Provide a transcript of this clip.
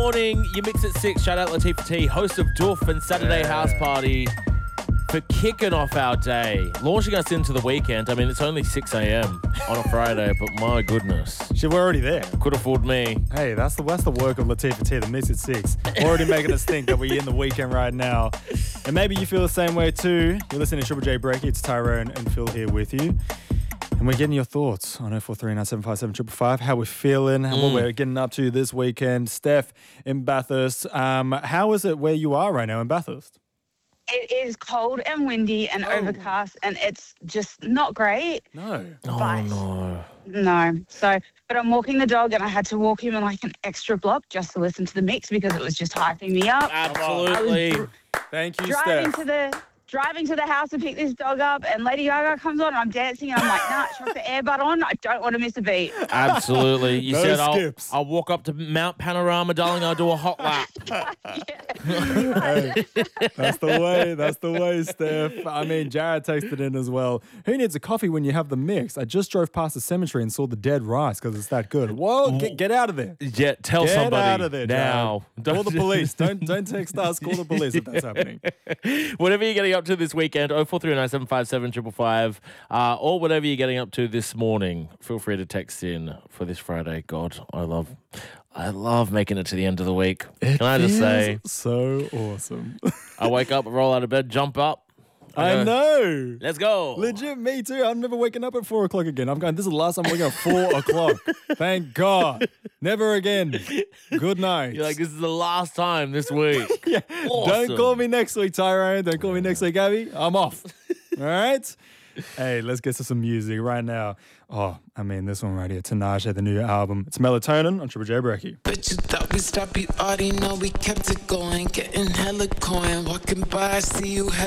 morning. You mix at 6. Shout out Latifah T, host of Doof and Saturday House Party, for kicking off our day, launching us into the weekend. I mean, it's only 6 a.m. on a Friday, but my goodness. Shit, we're already there. Could have fooled me. Hey, that's the work of Latifah T, the Mix at 6. Already making us think that we're in the weekend right now. And maybe you feel the same way too. You're listening to Triple J Breaky. It's Tyrone and Phil here with you. And we're getting your thoughts on 0439 757 555, how we're feeling, what we're getting up to this weekend. Steph in Bathurst. How is it where you are right now in Bathurst? It is cold and windy and overcast, and it's just not great. No. No. So, but I'm walking the dog, and I had to walk him in like an extra block just to listen to the mix because it was just hyping me up. Absolutely. Thank you, Steph. Driving to the house to pick this dog up, and Lady Gaga comes on, and I'm dancing, and I'm like, nah, chuck the earbud on. I don't want to miss a beat. Absolutely. You No said skips. I'll walk up to Mount Panorama, darling. I'll do a hot lap. Hey, that's the way, Steph. I mean, Jared texted in as well. Who needs a coffee when you have the mix? I just drove past the cemetery and saw the dead rice because it's that good. Whoa, get out of there. Yeah, tell Get somebody out of there, now. Call the police. Don't text us. Call the police if that's happening. Whatever you're getting up to this weekend, 0439 757 555, or whatever you're getting up to this morning, feel free to text in for this Friday. God, I love making it to the end of the week. Can I just say, so awesome. I wake up, roll out of bed, jump up. I know. Let's go. Legit, me too. I'm never waking up at 4 o'clock again. I'm going, this is the last time I'm waking up at 4 o'clock. Thank God. Never again. Good night. You're like, this is the last time this week. Yeah. Awesome. Don't call me next week, Tyrone. Don't call me next week, Abby. I'm off. All right? Hey, let's get to some music right now. Oh, I mean, this one right here, Tinashe, the new album. It's Melatonin on Triple J Breaky. Bet you thought we stopped, you already know we kept it going. Getting hella coin, walking by, I see you